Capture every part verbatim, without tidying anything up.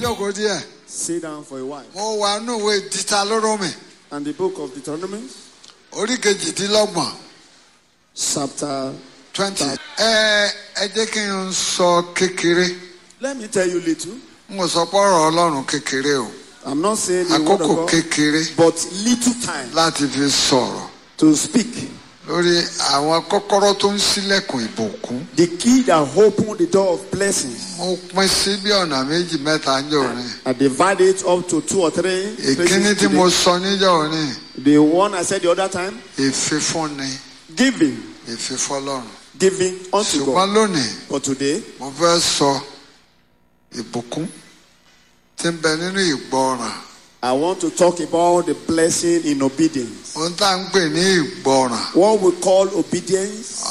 jókòó díẹ̀. Sit down for a while. Mo wà nínú ìwé Deuteronomy. And the book of Deuteronomy, Orí kejìdínlọ́gbọ̀n. chapter twenty. Ẹ ẹ jẹ́ kí n sọ kékeré. Let me tell you little. N ò sọ pọ́rọ̀ Ọlọ́run kékeré o. I'm not saying the word of Àkókò God, kékeré but little time láti fi sọ̀rọ̀ to speak. lórí àwọn kọ́kọ́rọ́ tó ń ṣílẹ̀kùn ìbùkún. The key that opened the door of blessings. Mo pín sí bí ọ̀nà méjì mẹ́ta níjọ́ òní. I divide it up to two or three. Ìkíní tí mo sọ níjọ́ òní. The one I said the other time, Ìfifúnni. giving, Ìfifọ́lọ́run. giving unto Ṣùgbọ́n God. lónìí But today, mo fẹ́ sọ ìbùkún tí ń bẹ nínú ìgbọràn. I want to talk about the blessing in obedience. Ohun tá à ń pè ní ìgbọràn. What we call obedience,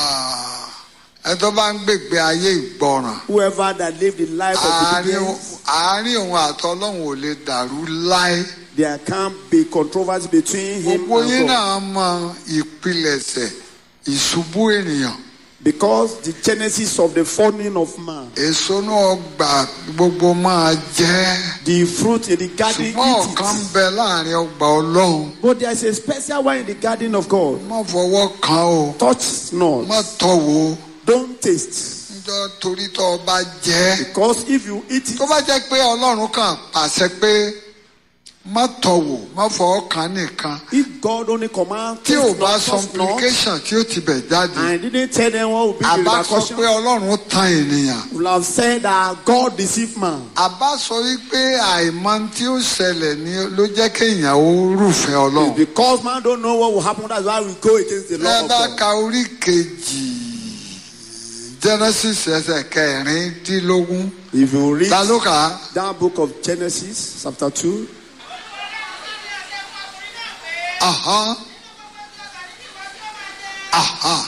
Ẹ tó bá ń gbègbè ayé ìgbọràn. whoever that live the life of Àárín obedience, àárín òun àtọlọ́hun ò lè dàrú láé. there can't be controversy between him Gbogbo yín and God. náà mọ ìpilẹ̀ṣẹ̀ ìṣubú ènìyàn. Because the genesis of the falling of man, Èso náà gbà gbogbo máa jẹ́. the fruit in the garden, Ṣùgbọ́n eat ọ̀kan ń it. bẹ láàrin ọgbà Ọlọ́run. But there is a special one in the garden of God. Má fọwọ́ kan o. Touch Má not, tọ́ wo. don't taste. Níjọ́ torí tó o bá jẹ́. Because if you eat Tó it, bá jẹ́ pé Ọlọ́run kàn pàṣẹ pé má tọ́ wò, má fọwọ́ kan nìkan. if God only commands, Tí ò bá taste sọ not, touch not, implication tí ó ti bẹ̀ jáde. and didn't tell them what would be the Àbá sọ repercussion, pé Ọlọ́run tan ènìyàn. will have said that God deceived man. Àbá sọ wípé àìmọ̀ tí ó ṣẹlẹ̀ ni ló jẹ́ kéèyàn ó rúfin Ọlọ́run. Because man don't know what will happen, that's why we go against the law Ẹ of bá God. ka orí kejì Genesis ẹsẹ̀ kẹrìndínlógún. If you read Ta ló kà á? that book of Genesis, chapter two, Aha. Aha.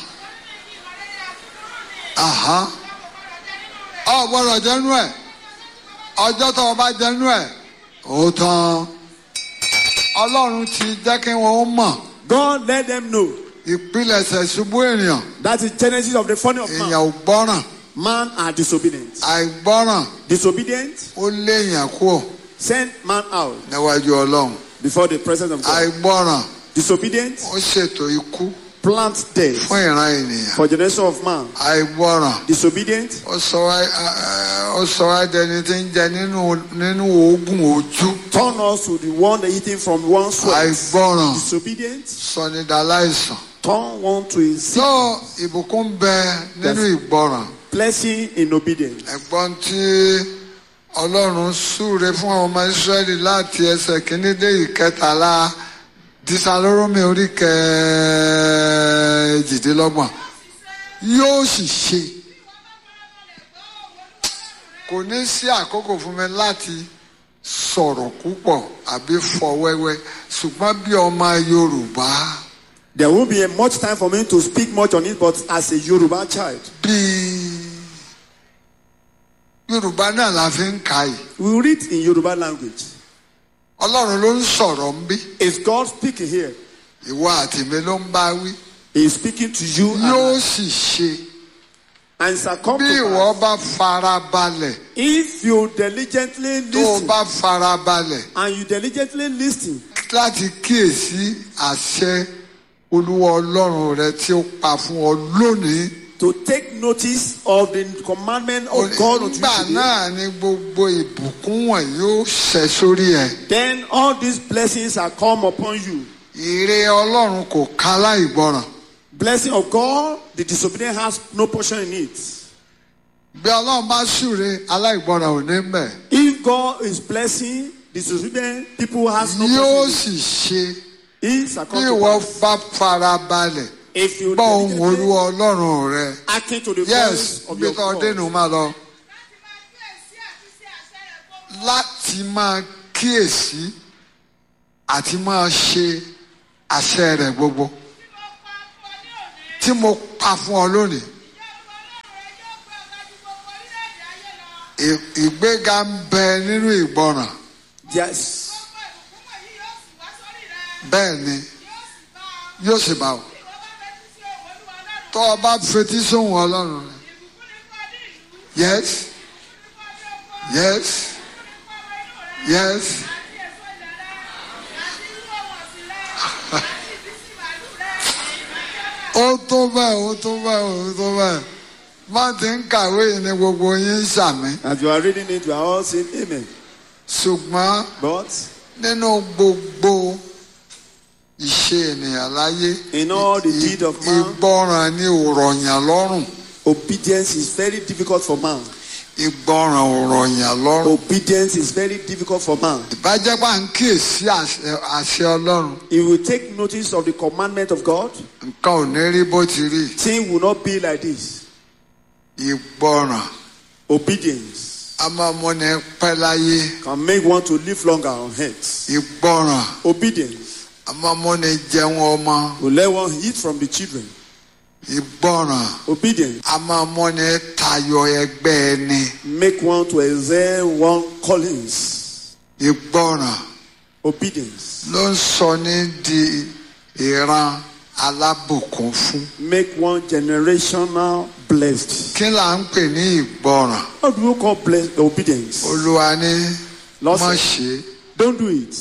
Aha. Ọ gbọ́dọ̀ jẹ́nu ẹ̀. Ọjọ́ tó o bá jẹ́nu ẹ̀. Ó tán. Ọlọ́run ti jẹ́ kí wọ́n mọ̀. God let them know Ìpilẹ̀ṣẹ̀ ṣubú ènìyàn. that is Genesis of the falling of man. Èèyàn ò gbọ́ràn. Man are disobedient. Àìgbọ́ràn Disobedient, ó lé èèyàn kúrò send man out níwájú Ọlọ́run. before the presence of God. Àìgbọ́ràn Disobedient, ó ṣètò ikú plant death fún ìran ènìyàn. for generation of man. Àìgbọ́ràn Disobedient, ó sọ wá ó sọ wá dẹni tí ń jẹ nínú nínú oògùn ojú. turn us to the one that eating from one sweat. Àìgbọ́ràn Disobedient, sọ ní daláìsàn. turn one to a sick. So ìbùkún ń bẹ nínú ìgbọ́ràn. Blessing in obedience. Ẹ̀gbọ́n tí Ọlọ́run súre fún àwọn ọmọ Ísírẹ́lì láti ẹsẹ̀ kìíní dé ìkẹtàlá Dísálórómì orí kejìdínlọ́gbọ̀n yóò sì ṣe. Kò ní sí àkókò fún mi láti sọ̀rọ̀ púpọ̀ àbí fọ̀ wẹ́wẹ́ ṣùgbọ́n bí ọmọ Yorùbá. There won't be much time for me to speak much on it, but as a Yoruba child, Bí Yorùbá náà la fi ń kà yìí. we read in Yoruba language. Ọlọ́run ló ń sọ̀rọ̀ ń bí. Is God speaking here? Ìwọ àti mi ló ń bá wí. He is speaking to you. Yóò And, sì ṣe. and it shall come Bí to ìwọ pass, bá fara balẹ̀. if you diligently Tó o listen, bá fara balẹ̀ and you diligently listen láti kíyèsí àṣẹ Olúwa Ọlọ́run rẹ tí ó pa fún ọ lónìí. to take notice of the commandment of God unto you Nígbà today, náà ni gbogbo ìbùkún wọ̀nyí yóò ṣẹ sórí ẹ̀. then all these blessings are come upon you. Ìre Ọlọ́run kò ká láìgbọràn. Blessing of God, the disobedient has no portion in it. Bí Ọlọ́run bá súre aláìgbọràn ò ní mẹ̀. If God is blessing, the disobedient people has no Yóò portion in it. sì ṣe. It shall Bí come to ìwọ pass. bá fara balẹ̀. If you Gbọ́ ohùn diligently Olúwa Ọlọ́run rẹ. hearken to the Yes, voice of bí your tó God, dénú máa lọ. Láti máa kíyèsí àti máa ṣe àṣẹ rẹ̀ gbogbo. Tí mo pa fún ọ lónìí. Ì- Ìgbéga ń bẹ nínú ìgbọràn. yes, Bẹ́ẹ̀ ni yóò sì bá ọ. Tó o bá fetí sóhùn Ọlọ́run rẹ. Yes. Yes. yes. ó tó bẹ́ẹ̀ ó tó bẹ́ẹ̀ ó tó bẹ́ẹ̀ má ti ń kàwé yìí ni gbogbo yín ń ṣàmì. As you are reading it, you are all saying amen. ṣùgbọ́n But nínú gbogbo ìṣe ènìyàn láyé in all the deed of man, ìgbọràn ni ò rọ̀yàn lọ́rùn. obedience is very difficult for man. ìgbọràn ò rọ̀yàn lọ́rùn. Obedience is very difficult for man. ìbájẹ́pà ń kíyèsí àṣẹ àṣẹ Ọlọ́run. He will take notice of the commandment of God. nǹkan ò ní rí bó ti rí. Thing will not be like this. ìgbọràn Obedience a máa múni pẹ́ láyé. can make one to live longer on earth. ìgbọràn Obedience a máa múni jẹun ọmọ. will let one eat from the children. ìgbọràn Obedience a máa múni tayọ ẹgbẹ́ ẹni. make one to excel one callings. ìgbọràn Obedience ló ń sọ ní di ìran alábùkún fún. make one generational blessed. kí là ń pè ní ìgbọràn? How do you call blessed obedience? Olúwa ní Lord má said, ṣe don't do it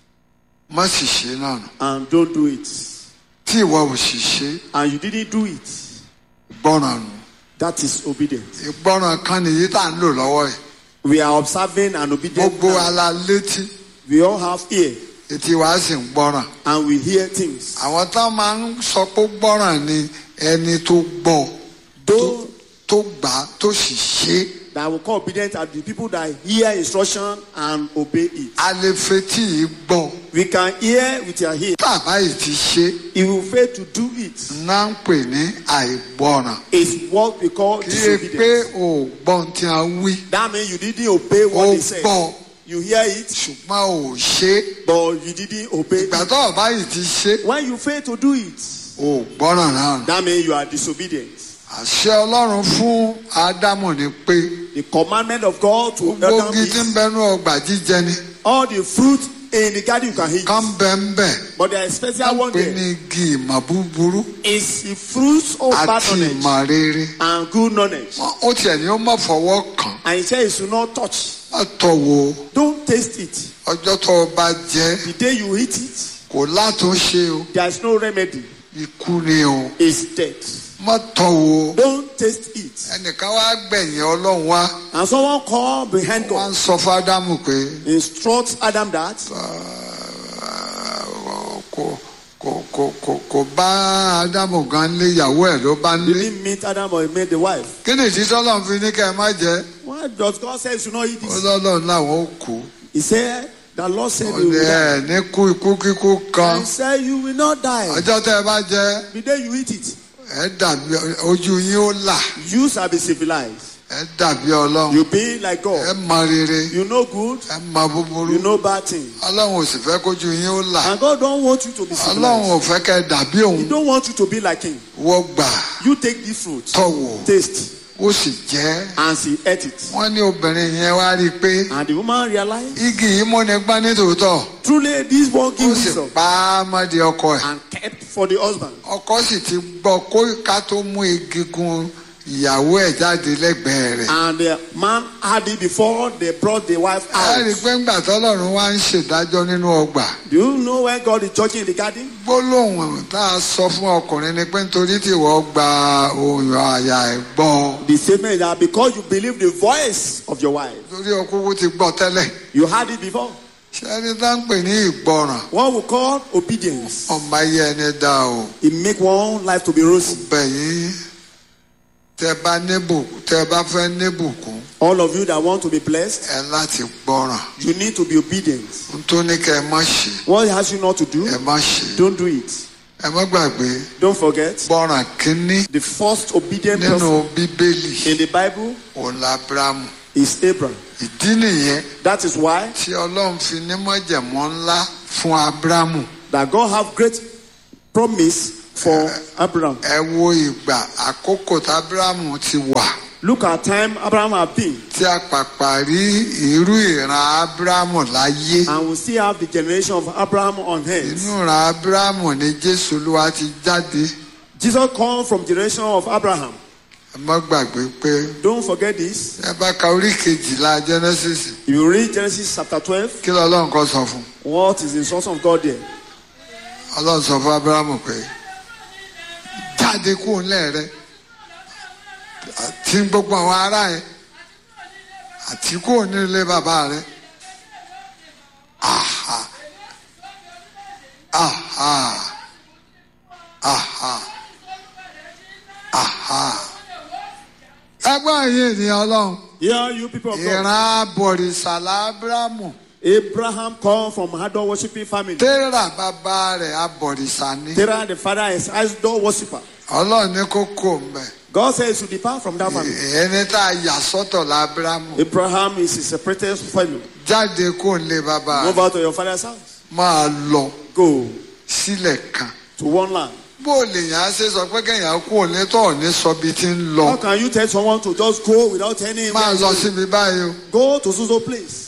má sì ṣe náà nù. and don't do it. tí ìwọ ò sì ṣe And you didn't do it. ìgbọràn nù. That is obedience. ìgbọràn kan nìyí tá à ń lò lọ́wọ́ yìí. We are observing and obedient. gbogbo now. ala létí We all have ear etí wa sì ń gbọ́ràn. and we hear things. àwọn tá máa ń sọ pé gbọ́ràn ni ẹni tó gbọ́ Those tó gbà á tó sì ṣe é. that will call obedient are the people that hear instruction and obey it. a lè fetí yìí gbọ́ We can hear with your ear. tá a bá yìí ti ṣe é. If you fail to do it, náà ń pè ní àìgbọ́ràn. it's what we call kì í ṣe pé disobedience. ò gbọ́n tí a wí. That means you didn't obey ó what they said. gbọ́ You hear it, ṣùgbọ́n ò ṣe é. but you didn't obey ìgbà it. tó o bá yìí ti ṣe é, When you fail to do it, ò gbọ́ràn náà. that means you are disobedient. àṣẹ Ọlọ́run fún Ádámù ni pé The commandment of God to gbogbo Adam igi tí ń is bẹnu ọgbà jíjẹ ni. all the fruit in the garden you can eat. kan bẹ ń bẹ But there is special one pé there. ní igi ìmọ̀ búburú It's the fruits of bad àti knowledge ìmọ̀ rere. and good knowledge. Wọ́n- ó tiẹ̀ ní ó má fọwọ́ kàn. And he says you should not touch. má tọ́ wo Don't taste it. ọjọ́ tó o bá jẹ The day you eat it, kò látúnṣe o there is no remedy. ikú ni o. It's death. má tọ́ wo Don't taste it. ẹnìkan wá gbẹ̀yìn Ọlọ́run wá And someone called behind wọ́n God, ń sọ fádámù pé instructs Adam that "Ah, kò kò kò kò kò bá Ádámù gan lé ìyàwó ẹ̀ ló bá ń he lé. didn't meet Adam or he met the wife. kí ni ìdí tọ́lọ́run fi ní kẹ́ ẹ má jẹ? Why does God say you should not eat ó this? lọ́lọ́run làwọn ó kú. He said, the Lord said ó you ní will die. ẹ̀ ní kú ikú kíkú kan. And he said you will not die. ọjọ́ tẹ́ ẹ bá jẹ The day you eat it, ẹ dàbí ojú yín ó là you shall be civilized. ẹ dàbí Ọlọ́run You be like ẹ God. mọ rere You know good, ẹ mọ búburú you know bad things. Ọlọ́run ò sì fẹ́ kójú yín ó là And God don't want you to be Ọlọ́run civilized. ò fẹ́ kẹ́ ẹ dàbí He òun don't want you to be like him. wọ́n gbà You take this fruit, tọ̀wọ̀ taste, ó sì jẹ́ and she ate it. wọ́n ní obìnrin yẹn wá rí i pé And the woman realized, igi yìí múni gbọ́n ní tòótọ́ truly this one ó gives sì wisdom. pa á mọ́di ọkọ ẹ̀ And kept for the husband. ọkọ sì ti gbọ́ kó ká tó mú igi gun ìyàwó ẹ̀ jáde lẹ́gbẹ̀ẹ́ rẹ̀. And the man had it before they brought the wife a rí i out. pé ńgbà tọ́lọ́run wá ń ṣèdájọ́ nínú ọgbà Do you know when God is judging in the garden? gbólóhùn tá a sọ fún ọkùnrin ni pé nítorí tí wọ́n gba ohùn àyà ẹ̀ gbọ́ The statement is that because you believe the voice of your wife, torí ọkùnrin ti gbọ́ tẹ́lẹ̀. you had it before. ṣẹ́ni tá ń pè ní ìgbọràn What we call obedience. ọmọ ayé ẹni dá o. It make one life to be rosy. bẹ̀yìn tẹ bá níbù tẹ bá fẹ́ níbùkún All of you that want to be blessed, ẹ láti gbọ́ràn. you need to be obedient. n tó ní kẹ́ ẹ má ṣe What he has you not to do, ẹ má ṣe. don't do it. ẹ má gbàgbé Don't forget, gbọ́ràn kínní the first obedient nínú person bíbélì in the Bible òun l'Ábúráhámù. is Abraham. ìdí nìyẹn That is why tí Ọlọ́run fi ní májẹ̀mú ńlá fún Ábúráhámù. that God have great promise for Abraham. ẹ wo ìgbà àkókò tí Ábúráhámù ti wà Look at time Abraham have been, tí a pàpà rí irú ìran Ábúráhámù láyé. and we still have the generation of Abraham on inú hands. ìran Ábúráhámù ni Jésù Olúwa ti jáde. Jesus come from generation of Abraham. ẹ má gbàgbé pé Don't forget this. ẹ bá ka orí kejìlá Genesis If If you read Genesis chapter twelve, kí ló Ọlọ́run kọ́ sọ fún? what is the instruction of God there? Ọlọ́run sọ fún Abrahamu pé jáde kúrò nílẹ̀ rẹ àti gbogbo àwọn ará ẹ àti kúrò nílé bàbá rẹ. Aha. Aha. Aha. Aha. Ẹgbọ́n yìí ni Ọlọ́run. Here, you people of God. Ìran abọ̀rìṣà l'Ábúráhámù. Abraham come from idol worshiping family. Térà bàbá rẹ̀ abọ̀rìṣà ni. Terah, the father, is idol worshiper. Ọlọ́run ní kó kó mbẹ̀. God says to depart from that family. Ẹni tá a yà sọ́tọ̀ l'Ábúráhámù. Abraham is a separated family. Jáde kó lé bàbá Move rẹ̀. out to your father's house. Máa lọ Go sílẹ̀ kan. to one land. Bó lèèyàn á ṣe sọ pé kéèyàn kú òní tó ní sọ bí ti ń How lọ. can you tell someone to just go without telling him? Máa where lọ he's going? síbi báyìí o. Go to so place.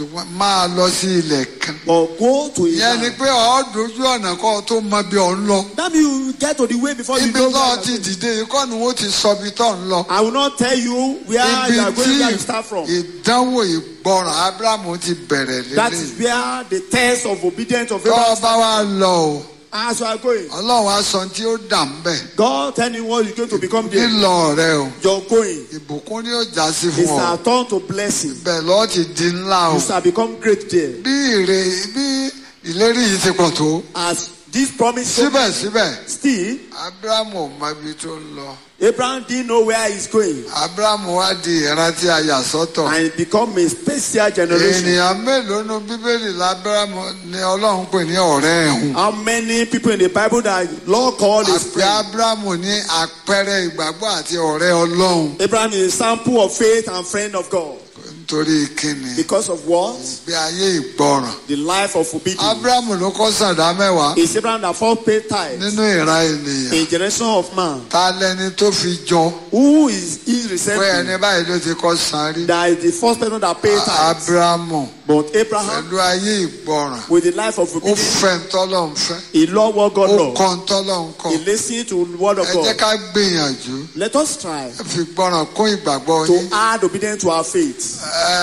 Máa lọ sí ilẹ̀ kan. Or go to a Ìyẹn ni land. pé ọ̀ dojú ọ̀nà kọ́ tó mọ bí ọ̀ ń lọ. That means you get to the way before you Ibi go. náà where ti you are going. dìde ikọ́ ni wọ́n ti sọ bí tó ń lọ. I will not tell you where Ibi you are going, where you tí start from. ìdánwò ìgbọràn Ábúráhámù ti bẹ̀rẹ̀ That is lélẹ̀. where the test of obedience of Tó Abraham. o bá wa lọ o, As you are going, Ọlọ́run á sọ tí ó dà ń bẹ̀. God tell you what is going to become there. Lílọ rẹ o, You're going. ìbùkún ni ó já sí It's fún ọ. a turn to blessing. Bẹ́ẹ̀ lọ́ọ́ ti di ńlá o. You shall become great there. Bí ìrè bí ìlérí yìí ti pọ̀ tó. As this promise Síbẹ̀síbẹ̀, still, Ábúráhámù ò mọ ibi tó ń lọ. Abraham didn't know where he's going. Ábúráhámù wá di ìran tí a yà sọ́tọ̀. And it become a special generation. Ènìyàn mélòó nu Bíbélì l'Ábúráhámù ni Ọlọ́run pè ní ọ̀rẹ́ ẹ̀hún. How many people in the Bible that Lord called his Àpè friend? Ábúráhámù ní àpẹẹrẹ ìgbàgbọ́ àti ọ̀rẹ́ Ọlọ́run. Abraham is a sample of faith and friend of God. Nítorí kíni? Because of what? Bí ayé ìgbọràn. The life of obedience. Ábúráhámù ló kọ́ sàdá mẹ́wàá It's Abraham that first paid tithes. nínú ìran ènìyàn. A generation of man. Ta lẹni tó fi jọ? Who is he Pé resembling? ẹni báyìí ló ti kọ́ san rí. That is the first person that paid tithes. Ábúráhámù But Abraham, pẹ̀lú ayé ìgbọràn. with the life of Ó obedience, fẹ́ ntọ́lọ́run fẹ́. he loved what God Ó loved. kọ́ ntọ́lọ́run kọ́. He listened to the word of Ẹ jẹ́ God. ká gbìyànjú. Let us try Ẹ fi gbọ́ràn kún ìgbàgbọ́ to yín. add obedience to our faith.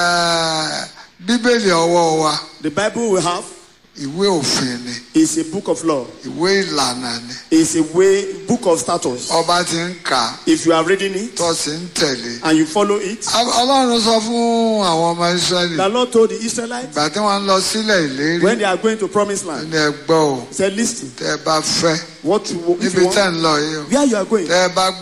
Ẹ́ẹ̀, Bíbélì ọwọ́ wa The Bible we have ìwé òfin ni, is a book of law. ìwé ìlànà ni. It's a way book of status. Ọba ti ń kà á, If you are reading it tó sì ń tẹ̀lé. and you follow it, Ọlọ́run sọ fún àwọn ọmọ Ísírẹ́lì the Lord told the Israelites ìgbà tí wọ́n ń lọ sílẹ̀ ìlérí. when they are going to promised Ó land, ní ẹ gbọ́ o, he said, listen, tẹ́ ẹ bá fẹ́ what you, if níbi you tẹ́ want, ń lọ yìí o, where you are going, tẹ́ ẹ bá